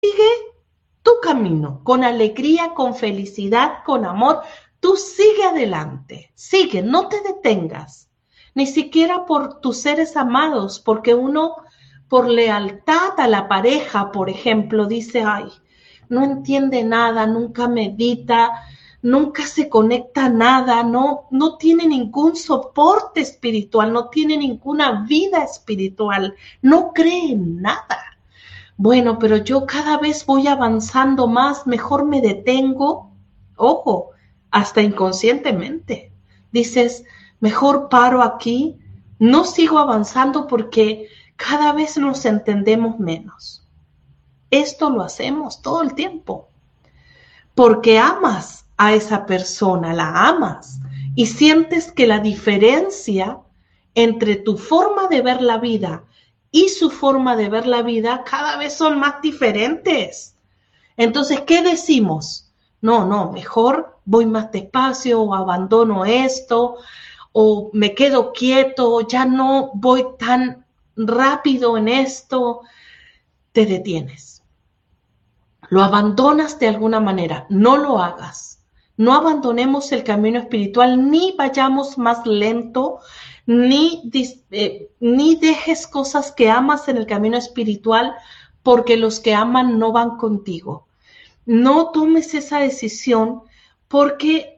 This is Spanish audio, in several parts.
sigue tu camino, con alegría, con felicidad, con amor. Tú sigue adelante, sigue, no te detengas, ni siquiera por tus seres amados, porque uno, por lealtad a la pareja, por ejemplo, dice, ay, no entiende nada, nunca medita, nunca se conecta a nada, no tiene ningún soporte espiritual, no tiene ninguna vida espiritual, no cree en nada. Bueno, pero yo cada vez voy avanzando más, mejor me detengo, ojo, hasta inconscientemente. Dices, mejor paro aquí, no sigo avanzando porque cada vez nos entendemos menos. Esto lo hacemos todo el tiempo, porque amas a esa persona, la amas, y sientes que la diferencia entre tu forma de ver la vida y su forma de ver la vida cada vez son más diferentes. Entonces, ¿qué decimos? No, mejor voy más despacio o abandono esto o me quedo quieto, ya no voy tan rápido en esto. Te detienes. Lo abandonas de alguna manera. No lo hagas. No abandonemos el camino espiritual ni vayamos más lento, ni dejes cosas que amas en el camino espiritual porque los que aman no van contigo. No tomes esa decisión porque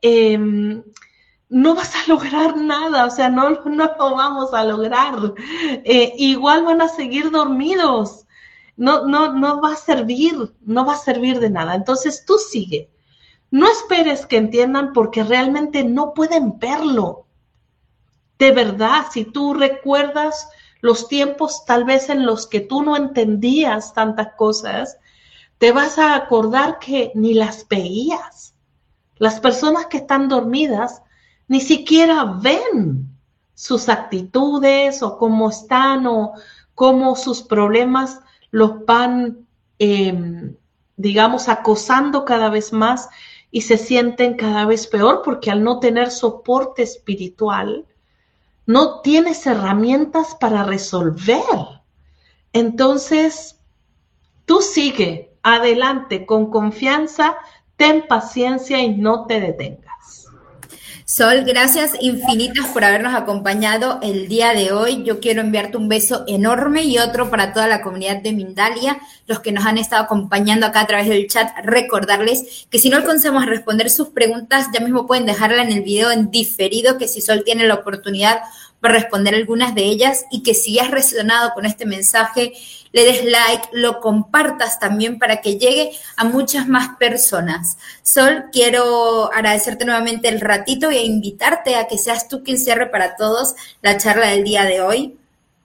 no vas a lograr nada, o sea, no lo vamos a lograr. Igual van a seguir dormidos. No va a servir de nada. Entonces tú sigue. No esperes que entiendan porque realmente no pueden verlo. De verdad, si tú recuerdas los tiempos tal vez en los que tú no entendías tantas cosas, te vas a acordar que ni las veías. Las personas que están dormidas ni siquiera ven sus actitudes o cómo están o cómo sus problemas los van, digamos, acosando cada vez más y se sienten cada vez peor porque al no tener soporte espiritual, no tienes herramientas para resolver. Entonces, tú sigue adelante con confianza, ten paciencia y no te detengas. Sol, gracias infinitas por habernos acompañado el día de hoy. Yo quiero enviarte un beso enorme y otro para toda la comunidad de Mindalia, los que nos han estado acompañando acá a través del chat. Recordarles que si no alcanzamos a responder sus preguntas, ya mismo pueden dejarla en el video en diferido, que si Sol tiene la oportunidad para responder algunas de ellas, y que si has resonado con este mensaje, le des like, lo compartas también para que llegue a muchas más personas. Sol, quiero agradecerte nuevamente el ratito y a invitarte a que seas tú quien cierre para todos la charla del día de hoy.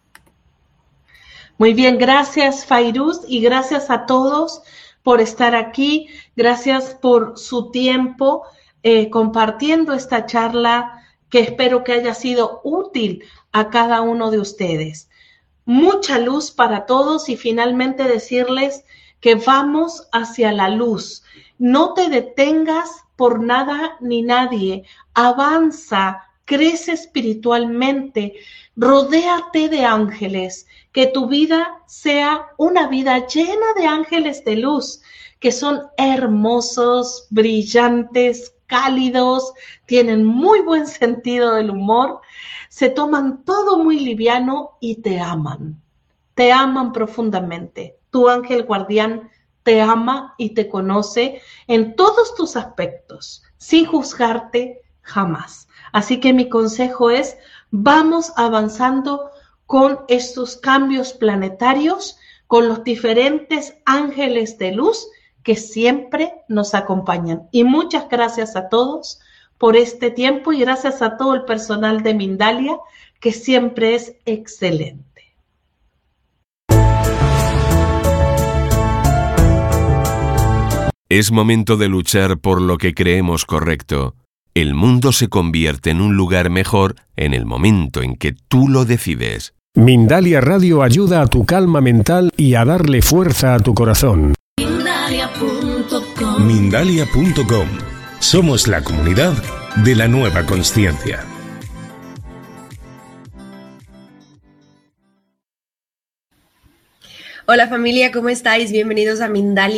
Muy bien, gracias Fairuz y gracias a todos por estar aquí. Gracias por su tiempo compartiendo esta charla que espero que haya sido útil a cada uno de ustedes. Mucha luz para todos y finalmente decirles que vamos hacia la luz. No te detengas por nada ni nadie. Avanza, crece espiritualmente, rodéate de ángeles. Que tu vida sea una vida llena de ángeles de luz, que son hermosos, brillantes, cálidos, tienen muy buen sentido del humor, se toman todo muy liviano y te aman profundamente. Tu ángel guardián te ama y te conoce en todos tus aspectos, sin juzgarte jamás. Así que mi consejo es, vamos avanzando con estos cambios planetarios, con los diferentes ángeles de luz que siempre nos acompañan. Y muchas gracias a todos por este tiempo y gracias a todo el personal de Mindalia, que siempre es excelente. Es momento de luchar por lo que creemos correcto. El mundo se convierte en un lugar mejor en el momento en que tú lo decides. Mindalia Radio ayuda a tu calma mental y a darle fuerza a tu corazón. Mindalia.com. Mindalia.com. Somos la comunidad de la nueva consciencia. Hola familia, ¿cómo estáis? Bienvenidos a Mindalia.